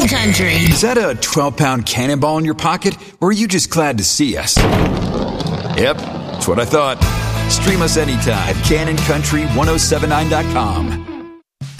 Country. Is that a 12-pound cannonball in your pocket, or are you just glad to see us? Yep, that's what I thought. Stream us anytime at CannonCountry1079.com.